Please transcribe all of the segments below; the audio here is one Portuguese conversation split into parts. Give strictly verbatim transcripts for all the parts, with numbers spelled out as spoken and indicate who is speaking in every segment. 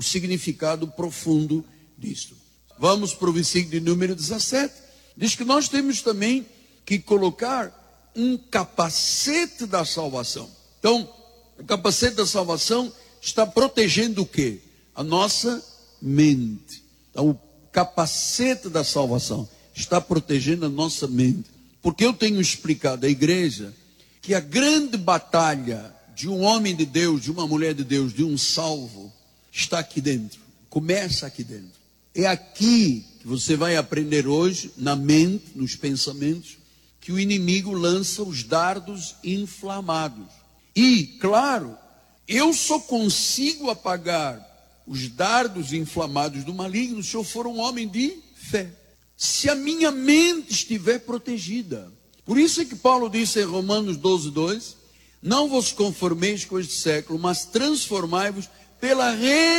Speaker 1: significado profundo disto. Vamos para o versículo de número dezessete. Diz que nós temos também que colocar um capacete da salvação. Então, o capacete da salvação está protegendo o quê? A nossa mente. Então, o capacete da salvação está protegendo a nossa mente. Porque eu tenho explicado à igreja que a grande batalha de um homem de Deus, de uma mulher de Deus, de um salvo, está aqui dentro. Começa aqui dentro. É aqui que você vai aprender hoje, na mente, nos pensamentos, que o inimigo lança os dardos inflamados. E, claro, eu só consigo apagar os dardos inflamados do maligno se eu for um homem de fé. Se a minha mente estiver protegida. Por isso é que Paulo disse em Romanos doze, dois, não vos conformeis com este século, mas transformai-vos pela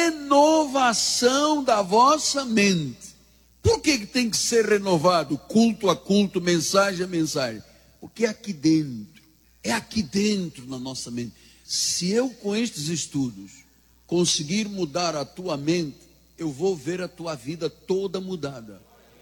Speaker 1: renovação da vossa mente. Por que tem que ser renovado? Culto a culto, mensagem a mensagem. Porque é aqui dentro. É aqui dentro na nossa mente. Se eu com estes estudos conseguir mudar a tua mente, eu vou ver a tua vida toda mudada.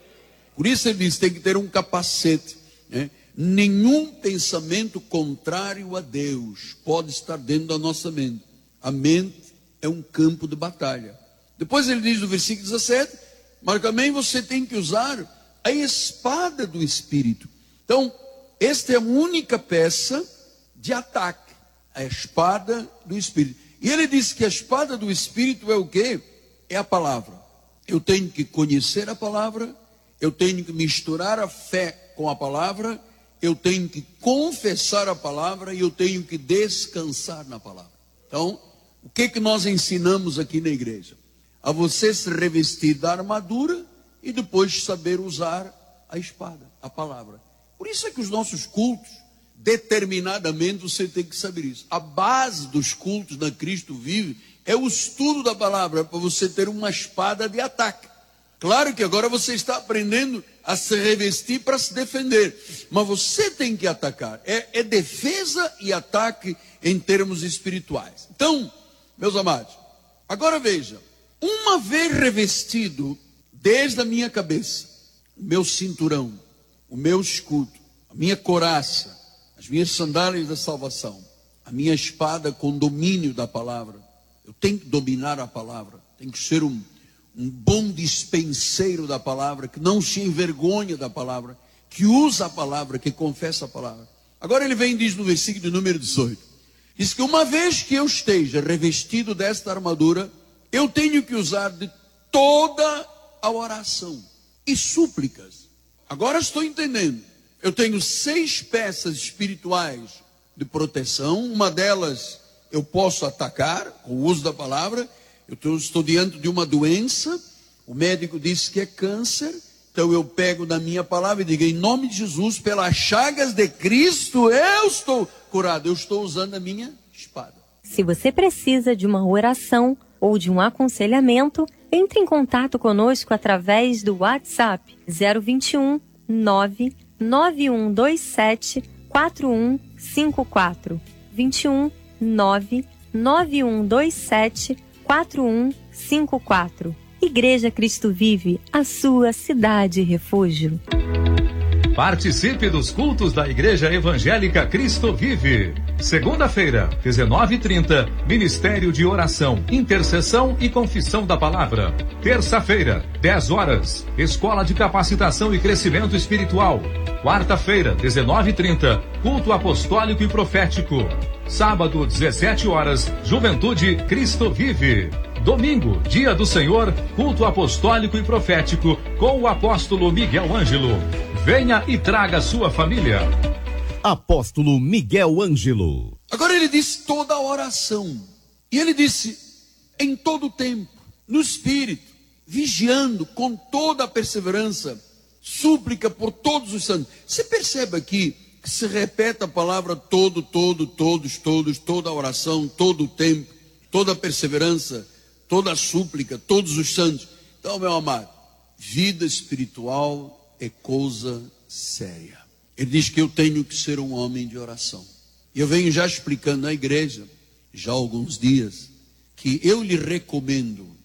Speaker 1: Por isso ele diz, tem que ter um capacete, né? Nenhum pensamento contrário a Deus pode estar dentro da nossa mente. A mente é um campo de batalha. Depois ele diz no versículo dezessete, mas também você tem que usar a espada do Espírito. Então, esta é a única peça de ataque, a espada do Espírito. E ele diz que a espada do Espírito é o quê? É a palavra. Eu tenho que conhecer a palavra, eu tenho que misturar a fé com a palavra, eu tenho que confessar a palavra e eu tenho que descansar na palavra. Então, o que que nós ensinamos aqui na igreja? A você se revestir da armadura e depois saber usar a espada, a palavra. Por isso é que os nossos cultos, determinadamente você tem que saber isso. A base dos cultos na Cristo Vive é o estudo da palavra, para você ter uma espada de ataque. Claro que agora você está aprendendo a se revestir para se defender, mas você tem que atacar. É, é defesa e ataque em termos espirituais. Então, meus amados, agora veja, uma vez revestido, desde a minha cabeça, o meu cinturão, o meu escudo, a minha couraça, as minhas sandálias da salvação, a minha espada com domínio da palavra, eu tenho que dominar a palavra, tenho que ser um Um bom dispenseiro da palavra, que não se envergonha da palavra, que usa a palavra, que confessa a palavra. Agora ele vem e diz no versículo número dezoito, diz que uma vez que eu esteja revestido desta armadura, eu tenho que usar de toda a oração e súplicas. Agora estou entendendo. Eu tenho seis peças espirituais de proteção, uma delas eu posso atacar com o uso da palavra. Eu estou diante de uma doença, o médico disse que é câncer, então eu pego da minha palavra e digo, em nome de Jesus, pelas chagas de Cristo, eu estou curado. Eu estou usando a minha espada.
Speaker 2: Se você precisa de uma oração ou de um aconselhamento, entre em contato conosco através do WhatsApp zero vinte e um, nove nove um dois sete, quatro um cinco quatro. vinte e um, nove nove um dois sete, quatro um cinco quatro. Igreja Cristo Vive, a sua cidade refúgio.
Speaker 3: Participe dos cultos da Igreja Evangélica Cristo Vive. Segunda-feira, dezenove e trinta, Ministério de Oração, Intercessão e Confissão da Palavra. Terça-feira, dez horas, Escola de Capacitação e Crescimento Espiritual. Quarta-feira, dezenove e trinta, Culto Apostólico e Profético. Sábado, dezessete horas, Juventude Cristo Vive. Domingo, Dia do Senhor, Culto Apostólico e Profético, com o apóstolo Miguel Ângelo. Venha e traga sua família.
Speaker 4: Apóstolo Miguel Ângelo.
Speaker 1: Agora ele disse toda a oração. E ele disse, em todo o tempo, no Espírito, vigiando com toda a perseverança, súplica por todos os santos. Você percebe aqui que se repete a palavra todo, todo, todos, todos, toda a oração, todo o tempo, toda a perseverança, toda a súplica, todos os santos. Então, meu amado, vida espiritual é coisa séria. Ele diz que eu tenho que ser um homem de oração. E eu venho já explicando na igreja, já há alguns dias, que eu lhe recomendo